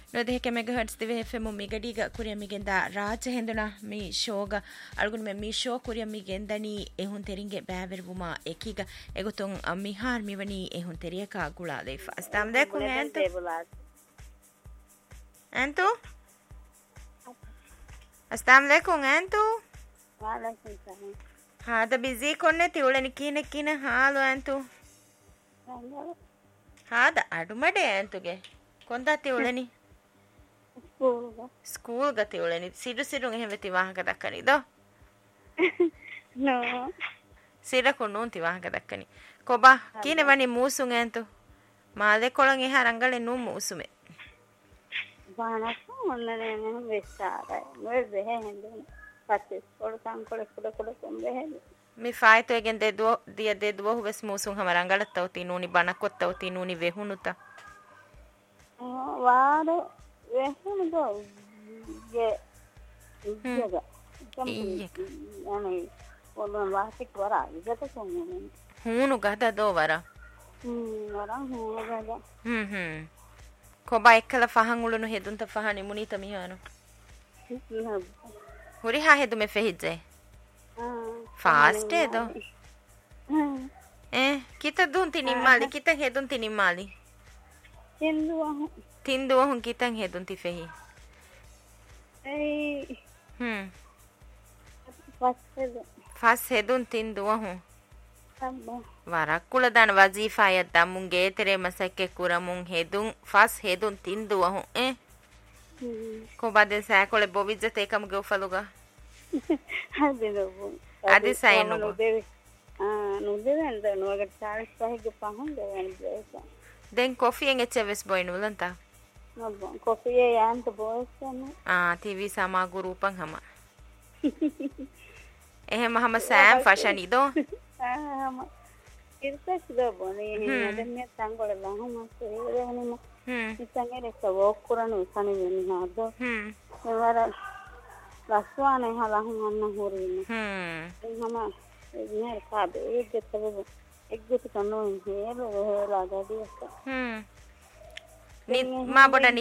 නොදෙහක මෙගහර්ට්ස් දිවේ FM මිගඩීග කුරිය මිගෙන්දා රාජ හෙන්දුනා මී ෂෝග අල්ගුන් මෙ මී ෂෝ කුරිය මිගෙන්දනි එහුන් තෙරින්ගේ බෑවෙරුමා එකීග එගොතුන් මිහාර් මිවනි එහුන් තෙරියක ගුලා දෙෆා අස්ලාම් අලයිකුම් ඇන්තු අස්ලාම් අලයිකුම් ඇන්තු वालेकुम सलाम हादा बिजी कोन्ने तिउलनि कीने कीने हालो ඇන්තු हादा අඩුමඩේ ඇන්තුගේ කොන්දා තිउලनि ස්කූල් ගති උලෙනි සිරු සිරුන් එහෙම වෙති වාහක දක්කනි දෝ no සිර කොන්නෝන් ති වාහක දක්කනි කොබා කීනේ වනි මූසුන් ඇන්තු මාලේ කොළන් එහා රංගලේ නු මූසුමේ बाना ඔන්නනේ මම වෙස්සාරයි මොයි වෙහෙ හෙන්දේ පස්සේ කොළසන් කොළ කොම්බේ මේ ෆයිතෝ එකෙන් දෙදුව හුවස් මූසුන් හැම රංගලත් තවති නූනි බනකොත් තවති නූනි වෙහුනුතා වාර වෙහුනුදෝ යේ ඉතියද අනේ ඔන්න වාසික වරා ඉතත කොන්නේ හුණු ගද දෝ වරා වරා හුණු ගද කොබා එක්කල ෆහන් උළුණු හෙදුන්ත ෆහනි මුනීත මිහානු හුරි හා හෙදු මේ ෆෙහිජ්ජේ ෆාස්ට් එදෝ කිත දුන් තිනිම්මාලි කිත හෙදුන් තිනිම්මාලි තින්දුව හුන් කිතන් හෙදුන් ති ෆෙහි ෆස් හෙදුන් තින්දුව හුන් වරක්කුල දන වජීෆාය දම්මුන් ගේතරේ මසක්කේ කුරමුන් හෙදුන් ෆස් හෙදුන් තින්දුව හුන් කොබද සෑකොලේ බොවිජ්ජත එකම ගොෆලුගා අද සයිනු නුදෙන්ද නොගට චාර්ස් පහක පහන් දෙවන දැන් කොෆියෙන් එච්චවෙස් බොයිනු ලන්තා කොෆියේ යාන්ත බොස්සන TV සමා ගුරුපන් හැම එහෙම හැම සෑම් ෆෂනි දෝ ඉර්සස් දබෝනේ නදන්නේ සංගොල ලහම සේරෙනම ඉස්සංගේ සවෝ කුරණු සනේ වෙනහද ඒවර ලස්වානේ හලහම අන්න හොරින් එහෙම නේ කාබේ ඒකතව එක්ගොත කනෝ හේරෝ හේලා ගදියස මා බඩ